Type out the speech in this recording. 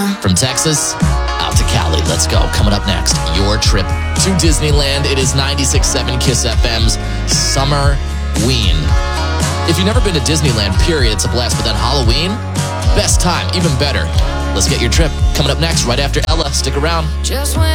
From Texas out to Cali. Let's go. Coming up next, your trip to Disneyland. It is 96.7 Kiss FM's Summerween. If you've never been to Disneyland, period, it's a blast. But then Halloween, best time, even better. Let's get your trip. Coming up next, right after Ella. Stick around.